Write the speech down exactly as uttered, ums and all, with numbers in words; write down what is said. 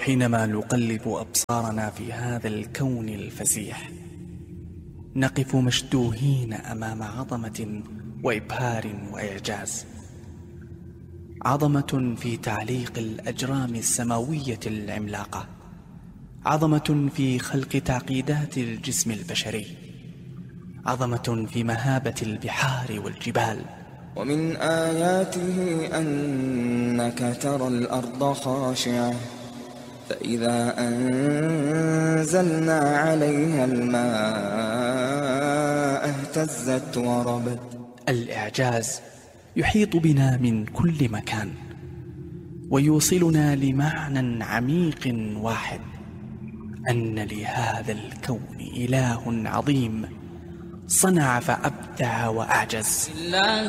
حينما نقلب أبصارنا في هذا الكون الفسيح نقف مشدوهين أمام عظمة وإبهار وإعجاز. عظمة في تعليق الأجرام السماوية العملاقة، عظمة في خلق تعقيدات الجسم البشري، عظمة في مهابة البحار والجبال. ومن آياته أنك ترى الأرض خاشعة فإذا أنزلنا عليها الماء اهتزت وربت. الإعجاز يحيط بنا من كل مكان ويوصلنا لمعنى عميق واحد، أن لهذا الكون إله عظيم صنع فأبدع وأعجز. الله